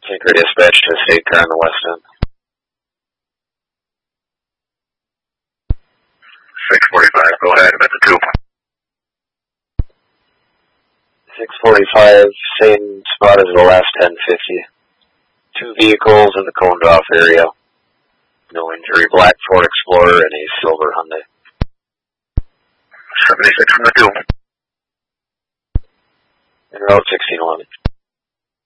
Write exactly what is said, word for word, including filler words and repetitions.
Tinker dispatch to a state car on the west end. six forty-five, go ahead, I'm at the two. six forty-five, same spot as the last ten fifty. Two vehicles in the coned off area. No injury, black Ford Explorer and a silver Hyundai. seventy-six from the two. En route sixteen eleven.